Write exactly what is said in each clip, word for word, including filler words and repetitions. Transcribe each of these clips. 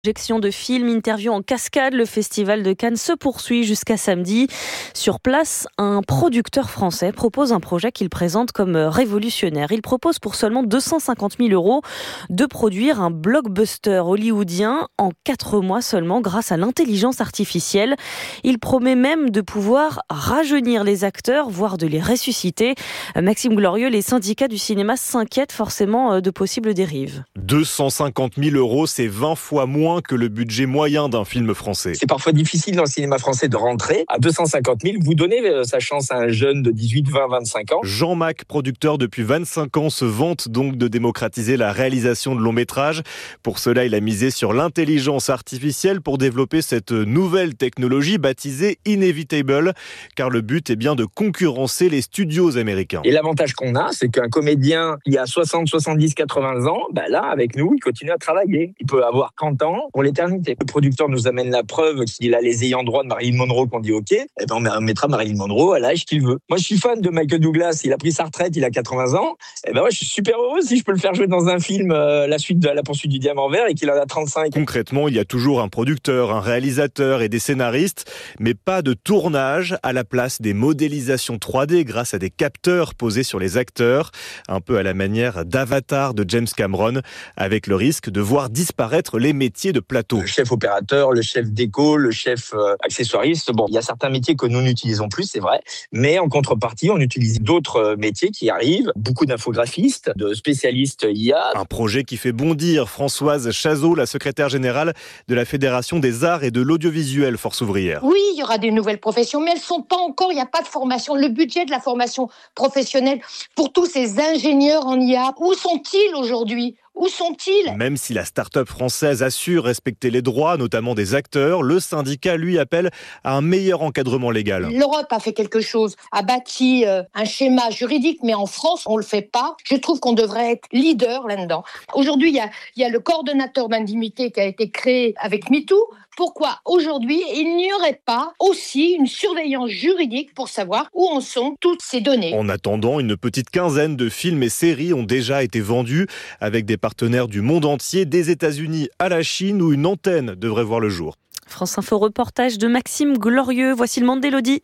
Projection de films, interviews en cascade, le festival de Cannes se poursuit jusqu'à samedi. Sur place, un producteur français propose un projet qu'il présente comme révolutionnaire. Il propose pour seulement deux cent cinquante mille euros de produire un blockbuster hollywoodien en quatre mois seulement grâce à l'intelligence artificielle. Il promet même de pouvoir rajeunir les acteurs, voire de les ressusciter. Maxime Glorieux, les syndicats du cinéma s'inquiètent forcément de possibles dérives. deux cent cinquante mille euros, c'est vingt fois moins que le budget moyen d'un film français. C'est parfois difficile dans le cinéma français de rentrer. À deux cent cinquante mille, vous donnez sa chance à un jeune de dix-huit, vingt, vingt-cinq ans. Jean Mac, producteur depuis vingt-cinq ans, se vante donc de démocratiser la réalisation de longs métrages. Pour cela, il a misé sur l'intelligence artificielle pour développer cette nouvelle technologie baptisée Inevitable, car le but est bien de concurrencer les studios américains. Et l'avantage qu'on a, c'est qu'un comédien qui a soixante, soixante-dix, quatre-vingts ans, bah là, avec nous, il continue à travailler. Il peut avoir trente ans pour l'éternité. Le producteur nous amène la preuve qu'il a les ayants droit de Marilyn Monroe qu'on dit OK, et ben on mettra Marilyn Monroe à l'âge qu'il veut. Moi, je suis fan de Michael Douglas, il a pris sa retraite, il a quatre-vingts ans, et ben ouais, je suis super heureux si je peux le faire jouer dans un film, euh, la suite de La poursuite du diamant vert, et qu'il en a trente-cinq. Concrètement, il y a toujours un producteur, un réalisateur et des scénaristes, mais pas de tournage, à la place des modélisations trois D grâce à des capteurs posés sur les acteurs, un peu à la manière d'Avatar de James Cameron, avec le risque de voir disparaître les métiers de plateau. Le chef opérateur, le chef déco, le chef euh, accessoiriste. Bon, il y a certains métiers que nous n'utilisons plus, c'est vrai. Mais en contrepartie, on utilise d'autres métiers qui arrivent. Beaucoup d'infographistes, de spécialistes I A. Un projet qui fait bondir Françoise Chazot, la secrétaire générale de la Fédération des arts et de l'audiovisuel Force ouvrière. Oui, il y aura des nouvelles professions, mais elles ne sont pas encore, il n'y a pas de formation. Le budget de la formation professionnelle pour tous ces ingénieurs en I A, où sont-ils aujourd'hui ? Où sont-ils ? Même si la start-up française assure respecter les droits, notamment des acteurs, le syndicat, lui, appelle à un meilleur encadrement légal. L'Europe a fait quelque chose, a bâti euh, un schéma juridique, mais en France, on ne le fait pas. Je trouve qu'on devrait être leader là-dedans. Aujourd'hui, il y a, il y a le coordonnateur d'indignité qui a été créé avec MeToo. Pourquoi aujourd'hui, il n'y aurait pas aussi une surveillance juridique pour savoir où en sont toutes ces données ? En attendant, une petite quinzaine de films et séries ont déjà été vendus avec des partenaires du monde entier, des États-Unis à la Chine, où une antenne devrait voir le jour. France Info reportage de Maxime Glorieux. Voici le monde d'Élodie.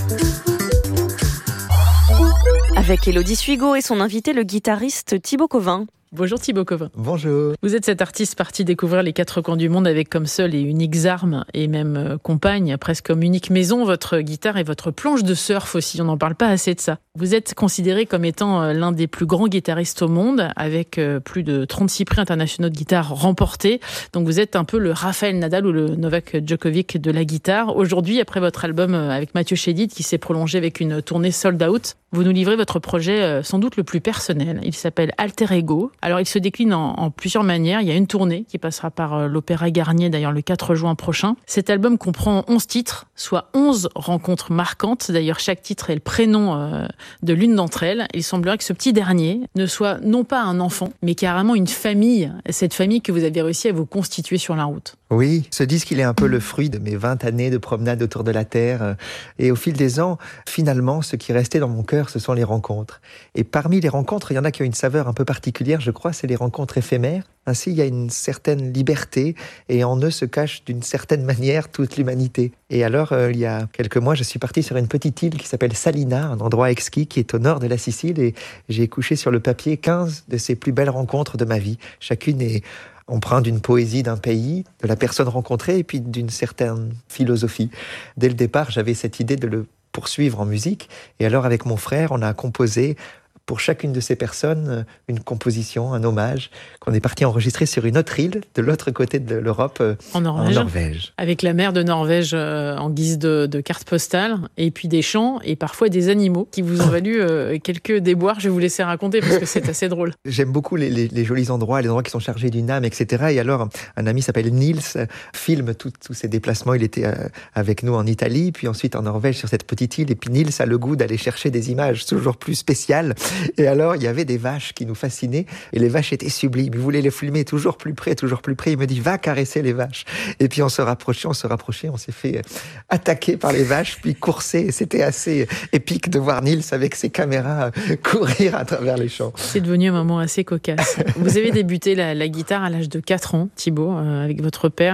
Avec Élodie Suigo et son invité, le guitariste Thibaut Covin. Bonjour Thibaut Covin. Bonjour. Vous êtes cet artiste parti découvrir les quatre coins du monde avec comme seule et uniques armes et même compagne, presque comme unique maison, votre guitare et votre planche de surf aussi. On n'en parle pas assez de ça. Vous êtes considéré comme étant l'un des plus grands guitaristes au monde avec plus de trente-six prix internationaux de guitare remportés. Donc vous êtes un peu le Rafael Nadal ou le Novak Djokovic de la guitare. Aujourd'hui, après votre album avec Mathieu Chédid qui s'est prolongé avec une tournée sold out, vous nous livrez votre projet sans doute le plus personnel. Il s'appelle Alter Ego. Alors, il se décline en, en plusieurs manières. Il y a une tournée qui passera par l'Opéra Garnier, d'ailleurs, le quatre juin prochain. Cet album comprend onze titres, soit onze rencontres marquantes. D'ailleurs, chaque titre est le prénom euh, de l'une d'entre elles. Il semblerait que ce petit dernier ne soit non pas un enfant, mais carrément une famille. Cette famille que vous avez réussi à vous constituer sur la route. Oui, ce disque, il est un peu le fruit de mes vingt années de promenade autour de la Terre. Et au fil des ans, finalement, ce qui restait dans mon cœur, ce sont les rencontres. Et parmi les rencontres, il y en a qui ont une saveur un peu particulière, je crois, c'est les rencontres éphémères. Ainsi, il y a une certaine liberté et en eux se cache d'une certaine manière toute l'humanité. Et alors, euh, il y a quelques mois, je suis parti sur une petite île qui s'appelle Salina, un endroit exquis qui est au nord de la Sicile, et j'ai couché sur le papier quinze de ces plus belles rencontres de ma vie. Chacune est empreinte d'une poésie d'un pays, de la personne rencontrée et puis d'une certaine philosophie. Dès le départ, j'avais cette idée de le poursuivre en musique. Et alors, avec mon frère, on a composé pour chacune de ces personnes une composition, un hommage, qu'on est parti enregistrer sur une autre île, de l'autre côté de l'Europe, en Norvège, en Norvège. Avec la mer de Norvège euh, en guise de, de carte postale, et puis des chants, et parfois des animaux, qui vous ont valu euh, quelques déboires. Je vais vous laisser raconter, parce que c'est assez drôle. J'aime beaucoup les, les, les jolis endroits, les endroits qui sont chargés d'une âme, et cetera. Et alors, un ami s'appelle Nils, filme tous ces déplacements. Il était euh, avec nous en Italie, puis ensuite en Norvège, sur cette petite île. Et puis Nils a le goût d'aller chercher des images toujours plus spéciales. Et alors, il y avait des vaches qui nous fascinaient, et les vaches étaient sublimes. Il voulait les filmer toujours plus près, toujours plus près. Il me dit, va caresser les vaches. Et puis on se rapprochait, on se rapprochait, on s'est fait attaquer par les vaches, puis courser. Et c'était assez épique de voir Nils avec ses caméras courir à travers les champs. C'est devenu un moment assez cocasse. Vous avez débuté la, la guitare à l'âge de quatre ans, Thibaut, euh, avec votre père.